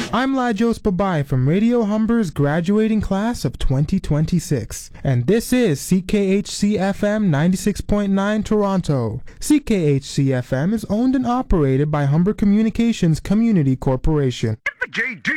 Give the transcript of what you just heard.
I'm Lajos Babai from Radio Humber's graduating class of 2026, and this is CKHC-FM 96.9 Toronto. CKHC-FM is owned and operated by Humber Communications Community Corporation. JD